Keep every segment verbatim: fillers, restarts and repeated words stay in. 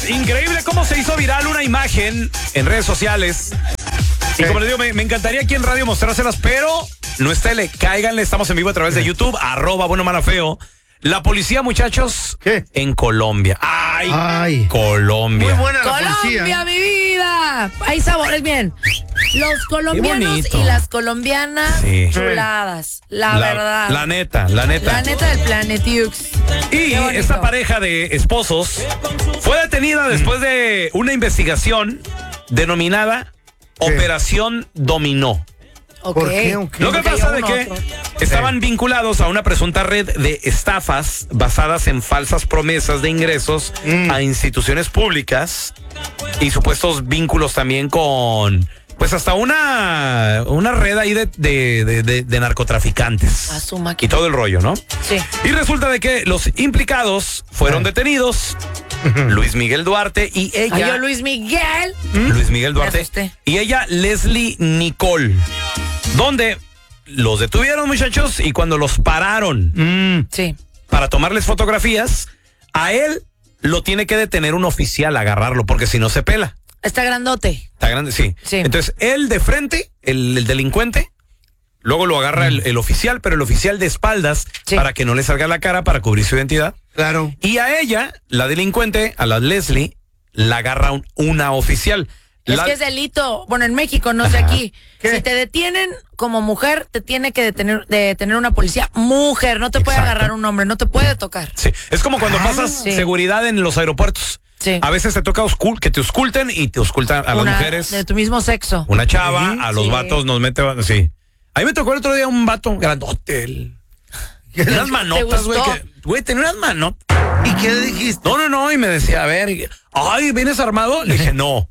Increíble cómo se hizo viral una imagen en redes sociales. Y como les digo, me, me encantaría aquí en radio mostrárselas, pero no estéle, cáiganle, estamos en vivo a través de YouTube, arroba bueno, mala, feo. La policía, muchachos, ¿qué? En Colombia. ¡Ay! Ay. Colombia. Muy buena la Colombia, policía. mi vida. Hay sabores, bien. Los colombianos y las colombianas, sí. chuladas, la, la verdad. La neta, la neta. La neta del Planetiux. Y esta pareja de esposos fue detenida después mm. de una investigación denominada ¿Qué? Operación Dominó. Okay. ¿Por qué? Okay. Lo que pasa es que otro. estaban sí. vinculados a una presunta red de estafas basadas en falsas promesas de ingresos mm. a instituciones públicas y supuestos vínculos también con, pues hasta una, una red ahí de, de, de, de, de narcotraficantes. Y todo el rollo, ¿no? Sí. Y resulta de que los implicados fueron ah. detenidos. Luis Miguel Duarte y ella. Ay, yo, Luis Miguel. Luis Miguel Duarte. Y ella, Leslie Nicole. Donde los detuvieron, muchachos, y cuando los pararon mm. sí. para tomarles fotografías, a él lo tiene que detener un oficial, agarrarlo, porque si no se pela. Está grandote. Está grande, sí. sí. Entonces, él de frente, el, el delincuente, luego lo agarra mm. el, el oficial, pero el oficial de espaldas, sí. para que no le salga la cara, para cubrir su identidad. Claro. Y a ella, la delincuente, a la Leslie, la agarra un, una oficial. Es la... que es delito. Bueno, en México, no sé aquí. ¿Qué? Si te detienen como mujer, te tiene que detener, detener una policía mujer. No te Exacto. puede agarrar un hombre, no te puede tocar. Sí, es como cuando ah, pasas sí. seguridad en los aeropuertos. Sí. A veces te toca oscul que te ausculten y te auscultan a una, las mujeres. De tu mismo sexo. Una chava, sí, a los sí. vatos nos mete, sí. A mí me tocó el otro día un vato grandote. El... Unas manotas, güey. Güey, tenía unas manotas. ¿Y qué le dijiste? No, no, no, y me decía, a ver, ay, ¿vienes armado? Le dije, no.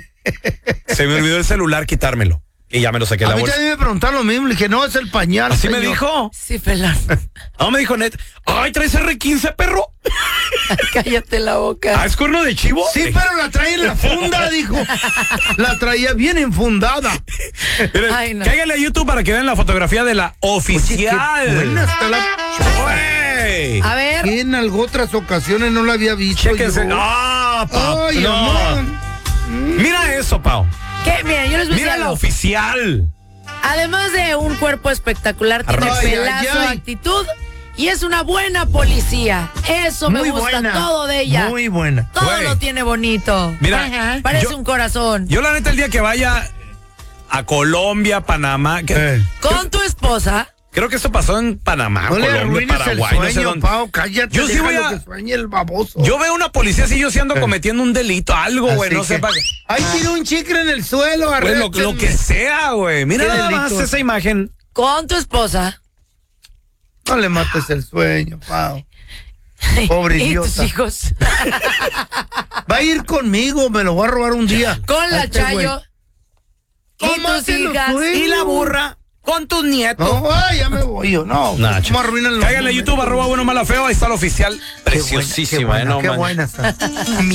Se me olvidó el celular quitármelo. Y ya me lo saqué de la bolsa. A mí también me preguntaron lo mismo. Le dije, no, es el pañal. ¿Así señor. me dijo? Sí, pelón. No, me dijo net. Ay, ¿traes erre quince, perro? Ay, cállate la boca. ¿Ah, es cuerno de chivo? Sí, pero la trae en la funda, dijo. La traía bien enfundada. Miren, Ay, no. Cáiganle a YouTube para que vean la fotografía de la oficial. Oye, qué buena está la... Wey. A ver. Que en algunas otras ocasiones no la había visto. Chéquense. No, pa, Ay, no. Amor. Mira eso, Pau. ¿Qué? Mira, yo les voy a decir Mira la oficial. Además de un cuerpo espectacular, tiene ay, pelazo, ay, ay. actitud y es una buena policía. Eso muy me gusta buena, todo de ella. Muy buena. Todo Güey. lo tiene bonito. Mira, Ajá. Parece yo, un corazón. Yo la neta el día que vaya a Colombia, Panamá, que, eh. Con tu esposa. Creo que esto pasó en Panamá, No Colombia, le arruines Paraguay, el no sé sueño, dónde. Pau, cállate, yo sí voy a que sueñe el baboso. Yo veo una policía así, yo sí ando eh. cometiendo un delito, algo, güey, no que... sé para qué. Ay, tiró un chicle en el suelo, Güey, lo, lo que sea, güey. Mira ¿Qué nada más delito? esa imagen. Con tu esposa. No le mates el sueño, Pau. Pobre ¿Y idiota. tus hijos? Va a ir conmigo, me lo va a robar un día. Con la este Chayo. ¿Y tus hijas? Y la burra. Con tus nietos. No, ay, ya me voy yo, no. Nah, ¿Cómo arruinan los Cáiganle a YouTube, arroba bueno, mala, feo. Ahí está la oficial. Preciosísima, qué buena, eh, no qué man. buena está.